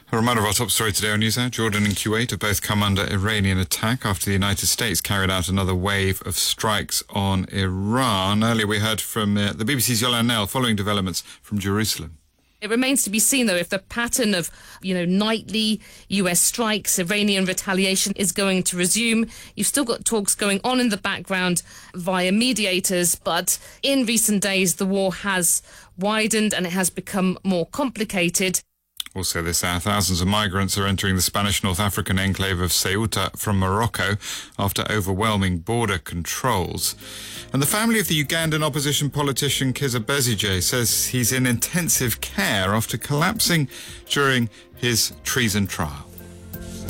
A reminder of our top story today on NewsHour. Jordan and Kuwait have both come under Iranian attack after the United States carried out another wave of strikes on Iran. Earlier we heard from the BBC's Yolan Nell following developments from Jerusalem. It remains to be seen, though, if the pattern of, nightly US strikes, Iranian retaliation is going to resume. You've still got talks going on in the background via mediators, but in recent days the war has widened and it has become more complicated. Also this hour, thousands of migrants are entering the Spanish North African enclave of Ceuta from Morocco after overwhelming border controls. And the family of the Ugandan opposition politician Kizza Besigye says he's in intensive care after collapsing during his treason trial.